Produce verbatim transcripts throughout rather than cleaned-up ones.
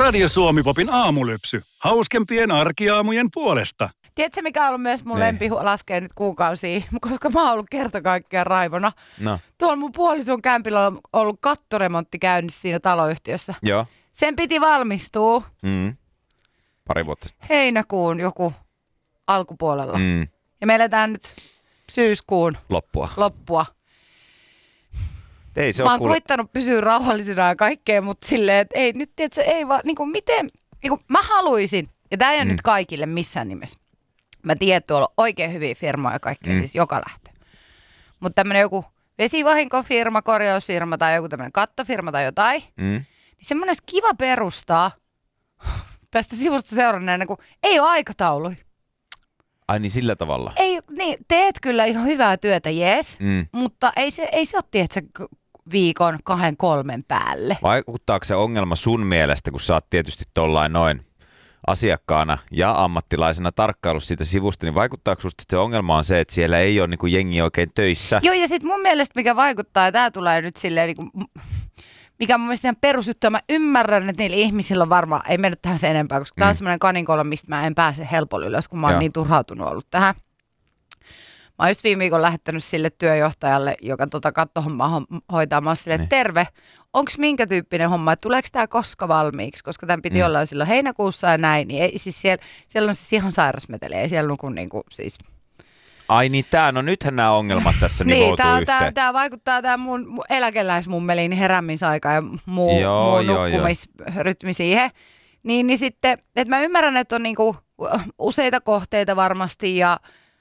Radio Suomi-popin aamulypsy. Hauskempien arkiaamujen puolesta. Tiedätkö, mikä on ollut myös mun lempi laskee nyt kuukausia, koska mä oon ollut kerta kaikkiaan raivona. No. Tuolla mun puolison kämpillä on ollut kattoremontti käynnissä siinä taloyhtiössä. Joo. Sen piti valmistua. Mm. Pari vuotta sitten. Heinäkuun joku alkupuolella. Mm. Ja me eletään nyt syyskuun Loppua. loppua. Ei se Mä ole oon kuule... koittanut pysyä rauhallisena ja kaikkea, mutta silleen, että ei nyt tiedätkö, ei vaan, niin kuin miten, niin kuin mä haluaisin, ja tää ei ole Mm. nyt kaikille missään nimessä. Mä tiedän, että tuolla on oikein hyviä firmoja kaikkea, Mm. siis joka lähtö. Mutta tämmönen joku vesivahinkofirma, korjausfirma tai joku tämmönen kattofirma tai jotain, Mm. niin semmoinen olisi kiva perustaa tästä sivusta seuranneena, kun ei ole aikatauluja. Ai niin sillä tavalla. Ei, niin, teet kyllä ihan hyvää työtä, jees, Mm. mutta ei se, ei se ole, tiedätkö, viikon kahden kolmen päälle. Vaikuttaako se ongelma sun mielestä, kun sä oot tietysti tollain noin asiakkaana ja ammattilaisena tarkkaillut siitä sivusta, niin vaikuttaako susta, että se ongelma on se, että siellä ei ole niinku jengi oikein töissä? Joo, ja sitten mun mielestä mikä vaikuttaa, ja tää tulee nyt silleen, niin kuin, mikä mun mielestä ihan perusjuttu, ja mä ymmärrän, että niillä ihmisillä on varmaan, ei mennä tähän sen enempää, koska mm. tää on semmoinen kaninkolo, mistä mä en pääse helpolla ylös, kun mä oon Joo. niin turhautunut ollut tähän. Mä oon just viime viikon lähettänyt sille työjohtajalle, joka tota kattohommaa hom- hoitaa, mä oon silleen, että terve, onko minkä tyyppinen homma, että tuleeko tämä koska valmiiksi, koska tämän piti Mm. olla jo silloin heinäkuussa ja näin, niin ei, siis siellä, siellä on siis ihan sairasmeteli, ei siellä nuku niinku siis... Ai niin tää, no nythän nämä ongelmat tässä Niin, nivoutuu tää, yhteen. tää, tää vaikuttaa tämä mun mun eläkeläismummeliin heräämisaika ja muu, Joo, muu joo, nukkumisrytmi siihen. Niin, niin sitten, että mä ymmärrän, että on niinku useita kohteita varmasti ja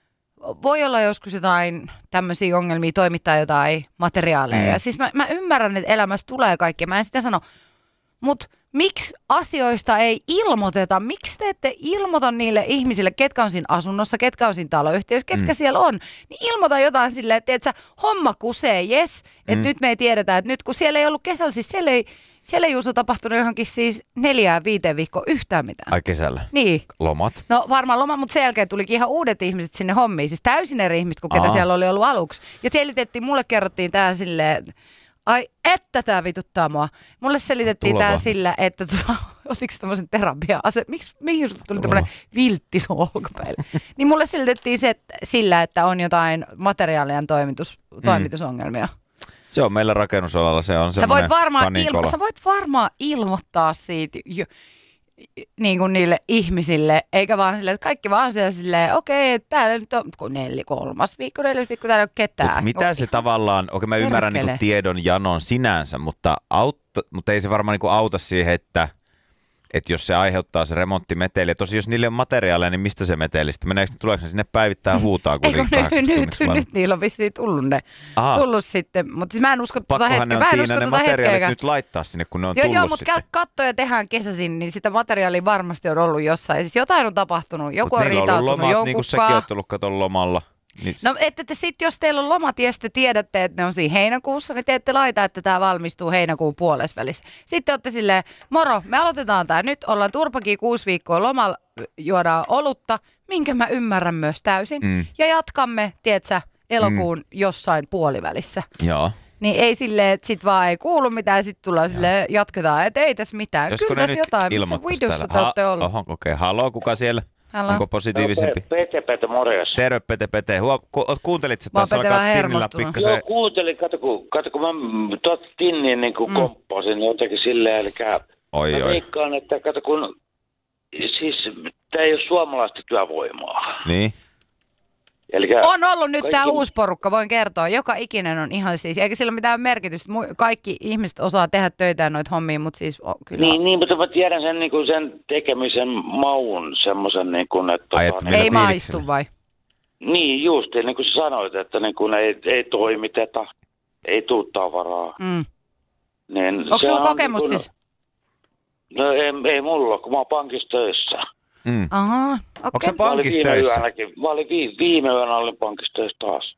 voi olla joskus jotain tämmöisiä ongelmia toimittaa jotain materiaaleja. Mm. Ja siis mä, mä ymmärrän, että elämässä tulee kaikkea. Mä en sitä sano, mutta miksi asioista ei ilmoiteta? Miksi te ette ilmoita niille ihmisille, ketkä on siinä asunnossa, ketkä on siinä taloyhtiössä, ketkä Mm. siellä on? Niin ilmoita jotain silleen, että et sä, homma kusee, jes, että Mm. nyt me ei tiedetä, että nyt kun siellä ei ollut kesällä, siis siellä ei, siellä ei Juuso tapahtunut johonkin siis neljään viiteen viikkoa yhtään mitään. Ai kesällä. Niin. Lomat. No varmaan loma, mutta sen jälkeen tulikin ihan uudet ihmiset sinne hommiin. Siis täysin eri ihmiset kuin ketä Aa. siellä oli ollut aluksi. Ja selitettiin, mulle kerrottiin tää silleen, ai että tää vituttaa mua. Mulle selitettiin Tuleva. tää sillä, että tota, otiko tämmöisen terapia-ase, miksi, mihin sulle tuli tämmöinen viltti sun olkapäille? Niin mulle selitettiin se, että sillä, että on jotain materiaalien toimitus, toimitusongelmia. Se on meillä rakennusalalla, se on Sä semmoinen voit, varmaan kaninkolo. ilmo- sä voit varmaan ilmoittaa siitä jo, niin kuin niille ihmisille, eikä vaan silleen, että kaikki vaan siellä silleen, okei, okay, täällä nyt on kun neljä, kolmas viikko, neljäs viikko, täällä ei ole ketään. Mut mitä No, se tavallaan, okei mä ymmärrän perkele. niinku tiedon janon sinänsä, mutta, autta, mutta ei se varmaan niinku auta siihen, että, että jos se aiheuttaa se remonttimeteli. Ja tosi jos niille on materiaaleja, niin mistä se meteli sitten? Meneekö, tuleeko ne sinne päivittää huutaa Eikö kuitenkin nyt, kahdeksankymmentä nyt, tunniksi vai? nyt niillä on vissiin tullut ne. Aha. Tullut sitten, mutta siis mä en usko tuota Pakkohan hetkeä. ne on Mä en Tiina usko ne tuota materiaalit hetkeäkään. nyt laittaa sinne, kun ne on Joo, tullut joo, mutta sitten. kattoja tehdään kesäisin, niin sitä materiaalia varmasti on ollut jossain. Siis jotain on tapahtunut, joku Mut on niillä on ollut riitautunut lomat, niin kuin sekin jonkunkaan. oot tullut katon lomalla. Niin No että te sitten, jos teillä on lomat ja sitten tiedätte, että ne on siinä heinäkuussa, niin te ette laita, että tämä valmistuu heinäkuun puolesvälissä. Sitten olette silleen, moro, me aloitetaan tämä nyt, ollaan turpakin kuusi viikkoa lomalla, juodaan olutta, minkä mä ymmärrän myös täysin. Mm. Ja jatkamme, tiedätkö, elokuun mm. jossain puolivälissä. Joo. Niin ei silleen, että sit vaan ei kuulu mitään, sit tullaan silleen, jatketaan, että ei tässä mitään. Josko Kyllä ne tässä nyt jotain, missä ilmoittaisi widossa te täällä? olette ollut. Oho, okei. Okay. Haloo, kuka siellä? Halo. Onko positiivisempi? Pete, Pete, morjes. Terve, Pete, Pete. Huo, ku, kuuntelit sä Mä oon taas Pete alkaa vähän tinnillä hermostunut. pikkasen. Joo, kuuntelin, kato kun, kato, kun mä tuot tinniin niin kuin Mm. mm. komppasin jotenkin silleen, eli Oi, mä oi. veikkaan, että kato kun, siis tää ei ole suomalaista työvoimaa. Niin. Elikkä On ollut nyt kaikki- tämä uusi porukka, voin kertoa. Joka ikinen on ihan siis, eikä sillä ole mitään merkitystä. Mu- Kaikki ihmiset osaa tehdä töitä ja noita hommia, mutta siis o, kyllä. Niin, niin, mutta mä tiedän sen, niin kuin sen tekemisen maun semmoisen, niin kuin, että... Ai, tota, että niin, Ei Millä maistu fiiliksellä? vai? niin, just, niin kuin sä sanoit, että niin kuin ei, ei toimiteta, ei tuu tavaraa. Mm. Niin Onko se sulla on kokemusta niin kuin- siis? No ei, ei mulla, kun mä oon pankissa töissä. Mm. Aha, Onko okei. sä pankissa Mä olin viime töissä? yönäkin- Mä olin vi, viime yönä olin pankissa töissä taas.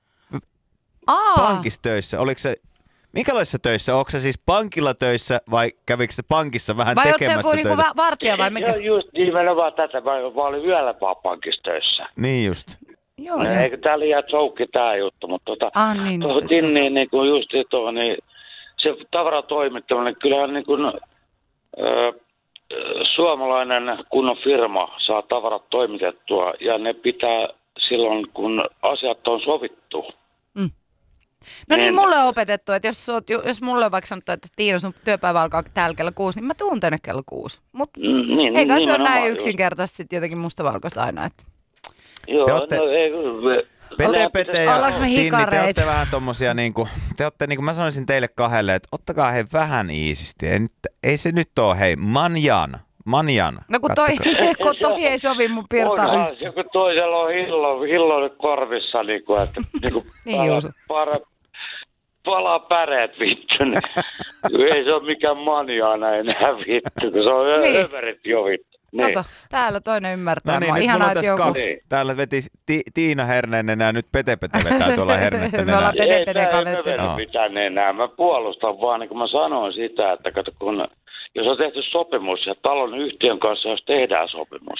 Aa, Pankissa töissä. Oliko se, minkälaisissa töissä? Onko se siis pankilla töissä vai kävikö se pankissa vähän vai oot sä tekemässä joku niinku töitä? va- vartija vai mikä? Joo, just nimenomaan tätä. Mä, mä olin yöllä vaan pankissa töissä. Niin just. Joo, No, se. eikö tää liian joukki tää juttu, mutta tota, Ah, niin, no tuohon se- tinniin niin kuin just tuohon, niin se tavaratoimittaminen, kyllähän niin kuin, öö, suomalainen kunnon firma saa tavarat toimitettua ja ne pitää silloin, kun asiat on sovittu. Mm. No niin, Niin. mulle on opetettu, että jos, oot, jos mulle on vaikka sanottu, että Tiina, sun työpäivä alkaa täällä kello kuusi, niin mä tuun tänne kello kuusi. Mutta Mm, niin, eikä se ole nimenomaan näin just. yksinkertaisesti sit jotenkin mustavalkoista aina. Että. Joo, Te ootte- no ei... Pete, Pete ja Ollaanko me Tinni, te hikareita? olette vähän tommosia niinku, te olette niinku, mä sanoisin teille kahdelle, että ottakaa hei vähän iisisti. Ei, nyt, ei se nyt oo hei, manjan, manjan. No kun toi, Kattokaa. kun toi ei sovi mun pirtaan Onhan yhtään. joku toisella on hillo, hilloinen korvissa, niin kuin, että niin kuin Niin, Juuso. para, palaa päreet vittu. Niin. Ei se ole mikään maniana enää vittu, kun se on Niin. niin. överit jo vittu. Niin. Kato, täällä toinen ymmärtää. No niin, mua. nyt Ihanaa, mulla on että tässä joku... kaksi. Niin. Täällä veti ti, Tiina herneenenä ja nyt Pete Pete vetää tuolla Me hernettä ollaan Ei Pete Pete tää kanssa ei vedetty. Joo. mitään enää. Mä puolustan vaan, niin kuin mä sanoin sitä, että kato, kun, jos on tehty sopimus ja talon yhtiön kanssa, jos tehdään sopimus.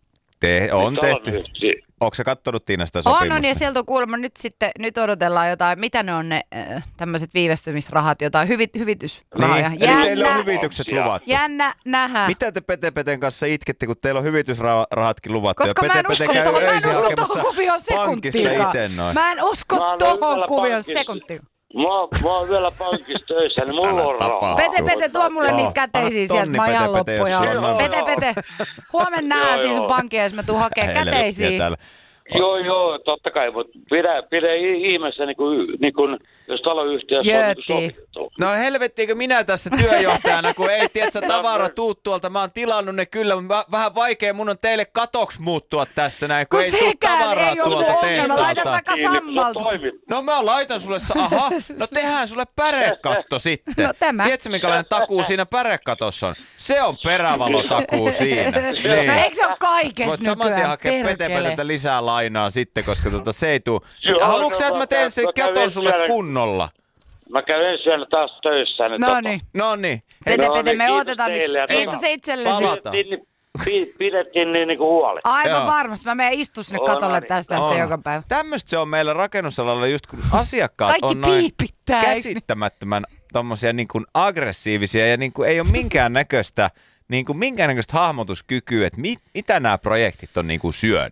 Te, on Talon tehty. yhtiö- Onko sä kattonut Tiina sitä On, sopimusta? on, ja sieltä on kuulemma nyt sitten, nyt odotellaan jotain, mitä ne on ne äh, tämmöiset viivästymisrahat, jotain hyvit, hyvitysrahoja. Niin, eli teille on Jännä, hyvitykset Joo. luvattu. jännä nähdä. Mitä te Pete Peten kanssa itkette, kun teillä on hyvitysrahatkin luvattu? Koska ja mä en Pete usko Pete käy tohon, mä en öisin usko hakemassa tohon kuvioon pankista sekuntiikaan. ite noin. Mä en usko Mä oon tohon vielä kuvioon pankissa. sekuntiikaan. Mä, oon- mä oon vielä pankissa töissä, niin mulla Älä on tapaa. rahaa. Pete, Pete, tuo mulle Joo. niitä käteisiä Anna sieltä, tonni, mä oon ihan Pete, Pete, jos loppuja. sulla on Pete, noin. Pete, huomenna nähdään Joo, siinä sun joo. pankkia, jos mä tuun hakemaan Helvettiä käteisiä. täällä. Joo, joo, totta kai, mutta pidä, pidä ihmeessä, niin kuin, niin kuin, jos taloyhtiössä on niin Jöötti. sovittu. No helvettiinkö minä tässä työjohtajana, kun ei tiedä, tavara tuu tuolta. Mä oon tilannut ne kyllä, mutta vähän vaikea mun on teille katoksi muuttua tässä näin, kun, Kun ei tuu sekään tavaraa ei ollut tuolta ongelma. Laitat teiltä. vaikka Niin, niin, sammaltus. se toimii. No mä laitan sulle, sa- aha, no tehdään sulle pärekatto sitten. No tämä. Tiedätkö minkälainen takuu siinä pärekatossa on? Se on perävalotakuu siinä. Niin. No eikö se ole Sä kaikessa voit saman tien nykyään? hakea Pete Perkele. Peteltä lisää lainaa sitten, koska tota, se ei tuu. Joo, Haluatko no, sä, että mä mä teen käyn- sen mä käyn katon sulle ensi kunnolla? Mä käyn ensi yönä taas töissä. Niin No tota, niin. No niin. Pete, No Pete, niin, me kiitos otetaan teille ja nyt. Kiitos tota- itsellesi. Pala- Pidettiin, niin, pi- pidettiin niin, niin kuin huoli. Aivan Joo. varmasti. Mä menen istu sinne On, katolle no niin. tästä On. että joka päivä. Tämmöistä se on meillä rakennusalalla just kun asiakkaat Kaikki on noin piipittää, eiks niin? käsittämättömän tommosia niin kuin aggressiivisia ja niin kuin ei ole minkään näköistä niin kuin minkään näköistä hahmotuskykyä, että mit, mitä nämä projektit on niin kuin syönyt.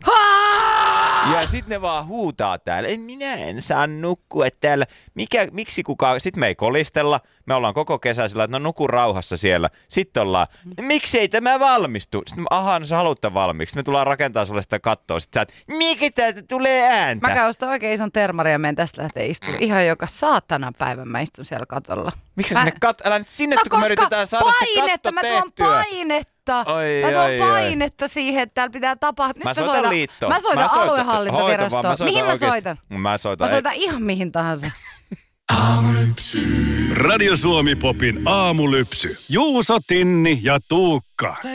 Ja sitten ne vaan huutaa täällä, en minä en saa nukkua täällä. Mikä, miksi kukaan, sitten me ei kolistella, me ollaan koko kesä sillä, että no nuku rauhassa siellä. Sitten ollaan, miksi ei tämä valmistu? Sitten aha, no sä haluat tämän valmiiksi. Me tullaan rakentaa sulle sitä kattoa. Sitten sä, että mikä täältä tulee ääntä? Mä käyn ostaa oikein ison termarin ja menen tästä lähtee istumaan. Ihan joka saatana päivän mä istun siellä katolla. Miksi Mä- sinne kat... Älä nyt sinne, No kun me koska yritetään saada se painetta, katto mä tuon tehtyä. painetta. Oi, mä tuon oi, oi. painetta siihen, että täällä pitää tapahtua. Nyt Mä soitan liittoon. Mä soitan Mä soitan- aluehallintovirastoon. hoita vaan, mä soitan Mihin mä oikeesti. soitan? Mä soitan. Mä soitan ihan mihin tahansa. Radio Suomi Popin aamulypsy. Juuso, Tinni ja Tuukka.